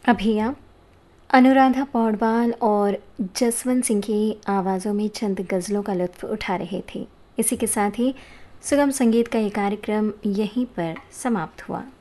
अभी आप अनुराधा पौडवाल और जसवंत सिंह की आवाज़ों में चंद गज़लों का लुत्फ़ उठा रहे थे। इसी के साथ ही सुगम संगीत का ये कार्यक्रम यहीं पर समाप्त हुआ।